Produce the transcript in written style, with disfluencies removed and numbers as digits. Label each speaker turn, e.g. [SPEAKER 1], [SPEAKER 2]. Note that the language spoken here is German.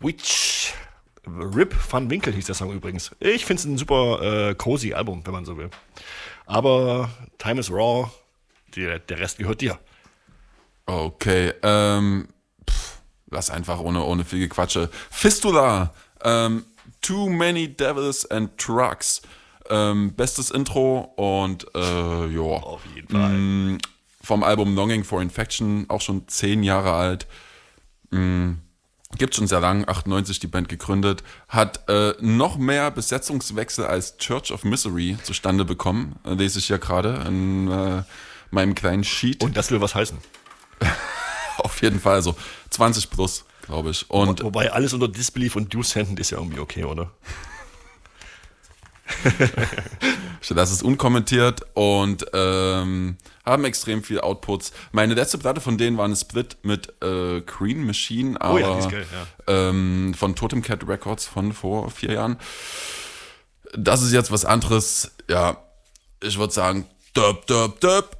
[SPEAKER 1] Witch. Rip Van Winkle hieß der Song übrigens. Ich finde es ein super cozy Album, wenn man so will. Aber Time is Raw, der Rest gehört dir.
[SPEAKER 2] Okay, lass einfach ohne viel Gequatsche. Fistula, Too Many Devils and Trucks. Bestes Intro und ja.
[SPEAKER 1] Auf jeden Fall.
[SPEAKER 2] Vom Album Longing for Infection, auch schon 10 Jahre alt. Gibt schon sehr lang, 98 die Band gegründet. Hat noch mehr Besetzungswechsel als Church of Misery zustande bekommen. Lese ich ja gerade in meinem kleinen Sheet.
[SPEAKER 1] Und das will was heißen.
[SPEAKER 2] Auf jeden Fall, so 20 plus, glaube ich. Und
[SPEAKER 1] wobei alles unter Disbelief und Descendant ist ja irgendwie okay, oder?
[SPEAKER 2] Das ist unkommentiert und haben extrem viel Outputs. Meine letzte Platte von denen war eine Split mit Green Machine, aber
[SPEAKER 1] die ist geil, ja.
[SPEAKER 2] Von Totem Cat Records von vor 4 Jahren. Das ist jetzt was anderes. Ja, ich würde sagen, Dub, Dub, Dub.